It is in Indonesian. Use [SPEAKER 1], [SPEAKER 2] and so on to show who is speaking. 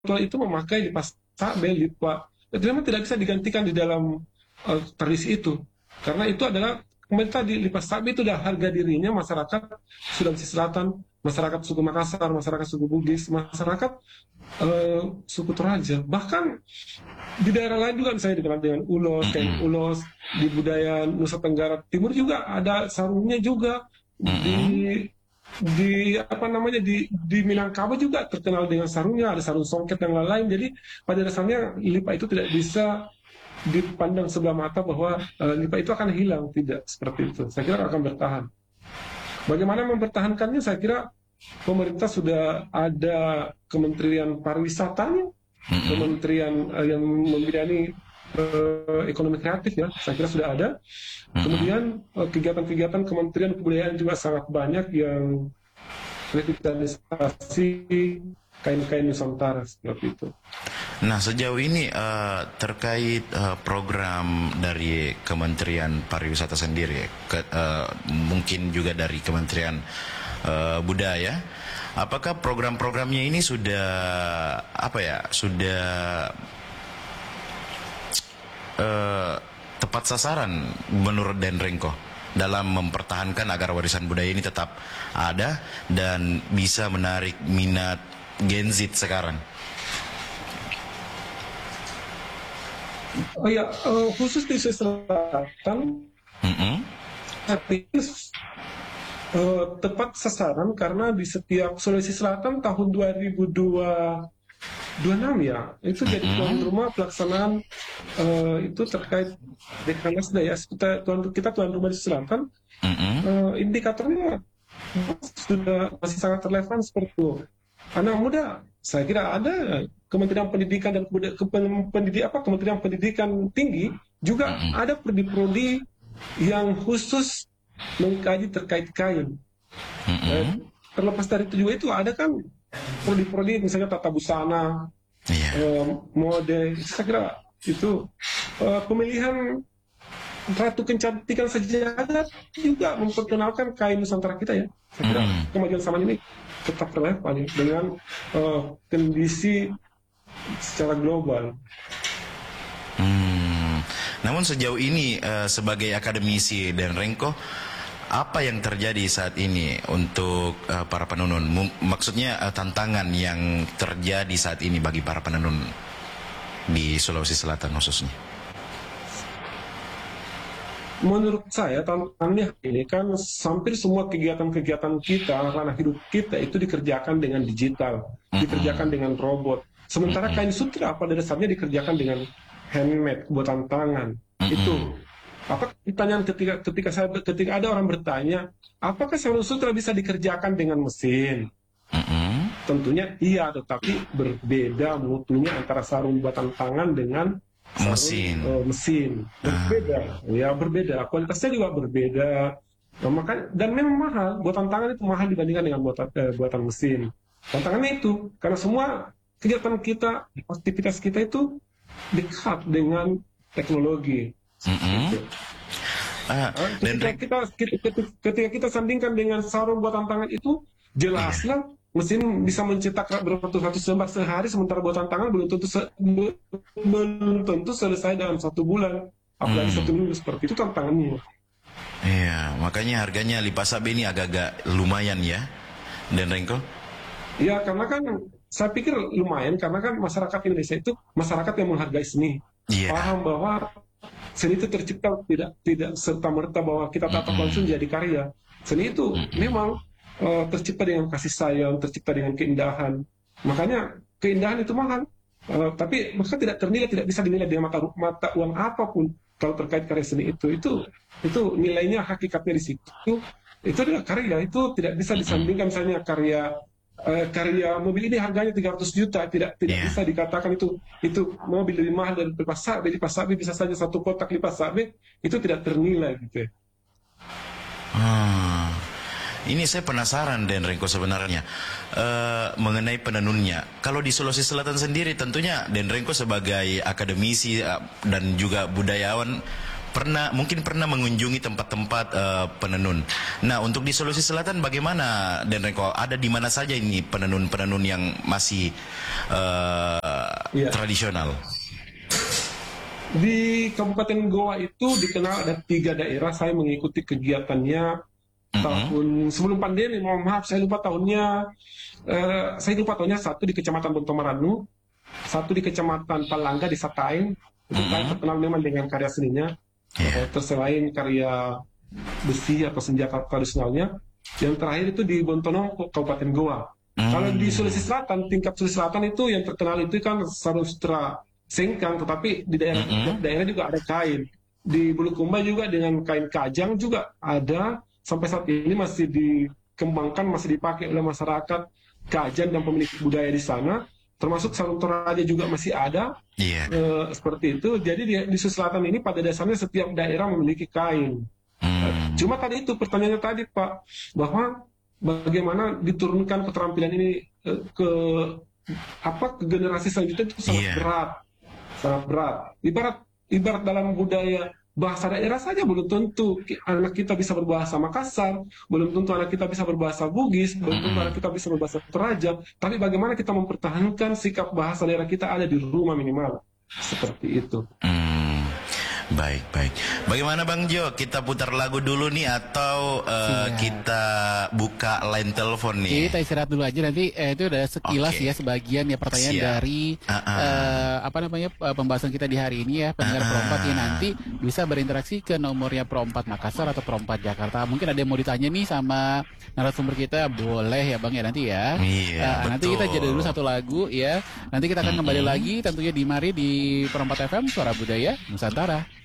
[SPEAKER 1] itu memakai lipas sabel, lipa itu memang tidak bisa digantikan di dalam tradisi itu, karena itu adalah kembali tadi lipas sabel itu adalah harga dirinya masyarakat Sulawesi Selatan, masyarakat suku Makassar, masyarakat suku Bugis, masyarakat suku Toraja, bahkan di daerah lain juga misalnya dikenal dengan ulos, kain ulos, di budaya Nusa Tenggara Timur juga ada sarungnya juga, di apa namanya di Minangkabau juga terkenal dengan sarungnya, ada sarung songket dan lain-lain. Jadi pada dasarnya lipa itu tidak bisa dipandang sebelah mata bahwa lipa itu akan hilang, tidak seperti itu. Saya kira akan bertahan. Bagaimana mempertahankannya? Saya kira pemerintah sudah ada Kementerian Pariwisatanya, kementerian yang membidangi ekonomi kreatif ya, saya kira sudah ada. Kemudian kegiatan-kegiatan Kementerian Kebudayaan juga sangat banyak yang revitalisasi kain-kain Nusantara seperti itu.
[SPEAKER 2] Nah, sejauh ini terkait program dari Kementerian Pariwisata sendiri, mungkin juga dari Kementerian Budaya, apakah program-programnya ini sudah tepat sasaran menurut Den Rengko dalam mempertahankan agar warisan budaya ini tetap ada dan bisa menarik minat Gen Z sekarang?
[SPEAKER 1] Oh ya, khusus di Sulawesi Selatan, tepat sasaran karena di setiap Sulawesi Selatan tahun 2026 ya, itu jadi tuan rumah pelaksanaan itu terkait Dekranasda ya, kita tuan rumah di Selatan. Indikatornya sudah masih sangat relevan seperti itu. Anak muda, saya kira ada Kementerian Pendidikan dan Kementerian Pendidikan Tinggi juga ada prodi-prodi yang khusus mengkaji terkait kain. Terlepas dari itu juga itu ada kan prodi-prodi misalnya tata busana, mode. Saya kira itu pemilihan Ratu Kecantikan Sejagat juga memperkenalkan kain Nusantara kita ya. Saya kira kemajuan zaman ini tetap relevan dengan kondisi secara global.
[SPEAKER 2] Namun sejauh ini sebagai akademisi Den Rengko, apa yang terjadi saat ini untuk para penenun? Maksudnya tantangan yang terjadi saat ini bagi para penenun di Sulawesi Selatan khususnya.
[SPEAKER 1] Menurut saya tantangannya ini kan hampir semua kegiatan-kegiatan kita, ranah hidup kita itu dikerjakan dengan digital, dikerjakan dengan robot. Sementara kain sutra pada dasarnya dikerjakan dengan handmade, buatan tangan. Itu. Apa pertanyaan ketika ada orang bertanya, apakah sarung sutra bisa dikerjakan dengan mesin? Tentunya iya, tetapi berbeda mutunya antara sarung buatan tangan dengan mesin. Berbeda, ya berbeda. Kualitasnya juga berbeda. Dan memang mahal. Buatan tangan itu mahal dibandingkan dengan buatan mesin. Tantangannya itu karena semua kegiatan kita, aktivitas kita itu dekat dengan teknologi. Ketika kita sandingkan dengan sarung buatan tangan itu, jelaslah mesin bisa mencetak beratus-ratus lembar sehari, sementara buatan tangan belum tentu selesai dalam 1 bulan, apalagi 1 minggu. Seperti itu tantangannya.
[SPEAKER 2] Iya, makanya harganya lipas sabe ini agak-agak lumayan ya, Den Rengko?
[SPEAKER 1] Ya, karena kan saya pikir lumayan karena kan masyarakat Indonesia itu masyarakat yang menghargai seni, paham bahwa seni itu tercipta tidak serta-merta bahwa kita tatap langsung jadi karya. Seni itu memang tercipta dengan kasih sayang, tercipta dengan keindahan. Makanya keindahan itu mahal, tapi maka tidak ternilai, tidak bisa dinilai dengan mata uang apapun kalau terkait karya seni itu nilainya hakikatnya di situ. Itu adalah karya, itu tidak bisa disandingkan misalnya karya mobil ini harganya 300 juta, tidak bisa dikatakan itu mobil lebih mahal dari lipas sabe. Lipas sabe bisa saja 1 kotak lipas sabe itu tidak ternilai gitu ya.
[SPEAKER 2] Ini saya penasaran Den Rengko sebenarnya mengenai penenunnya. Kalau di Sulawesi Selatan sendiri tentunya Den Rengko sebagai akademisi dan juga budayawan mungkin pernah mengunjungi tempat-tempat penenun. Nah, untuk di Sulawesi Selatan bagaimana, Den Rengko? Ada di mana saja ini penenun-penenun yang masih
[SPEAKER 1] Iya.
[SPEAKER 2] tradisional?
[SPEAKER 1] Di Kabupaten Goa itu dikenal ada 3 daerah. Saya mengikuti kegiatannya tahun sebelum pandemi. Mohon maaf, saya lupa tahunnya. Saya lupa tahunnya. Satu di Kecamatan Bontomaranu, satu di Kecamatan Palangga di Sataeng. Itu terkenal memang dengan karya seninya. Terus selain karya besi atau senjata tradisionalnya, yang terakhir itu di Bontono, Kabupaten Goa. Kalau di Sulawesi Selatan, tingkat Sulawesi Selatan itu yang terkenal itu kan sarustra sengkang, tetapi di daerah juga ada kain. Di Bulukumba juga dengan kain kajang juga ada, sampai saat ini masih dikembangkan, masih dipakai oleh masyarakat Kajan dan pemilik budaya di sana. Termasuk Sarung Toraja juga masih ada. Seperti itu. Jadi di Sulawesi Selatan ini pada dasarnya setiap daerah memiliki kain. Cuma tadi itu pertanyaannya tadi Pak, bahwa bagaimana diturunkan keterampilan ini ke generasi selanjutnya itu sangat berat. Ibarat dalam budaya bahasa daerah saja belum tentu anak kita bisa berbahasa Makassar, belum tentu anak kita bisa berbahasa Bugis, belum tentu anak kita bisa berbahasa Toraja. Tapi bagaimana kita mempertahankan sikap bahasa daerah kita ada di rumah minimal, seperti itu.
[SPEAKER 2] Baik. Bagaimana Bang Jo? Kita putar lagu dulu nih atau kita buka line telepon nih?
[SPEAKER 3] Kita istirahat dulu aja, nanti itu udah sekilas ya sebagian ya pertanyaan dari pembahasan kita di hari ini ya, pendengar Pro 4 ya, nanti bisa berinteraksi ke nomornya Pro 4 Makassar atau Pro 4 Jakarta. Mungkin ada yang mau ditanya nih sama narasumber kita, boleh ya Bang ya nanti ya. Nanti kita jeda dulu satu lagu ya. Nanti kita akan kembali lagi tentunya di Mari di Pro 4 FM Suara Budaya Nusantara.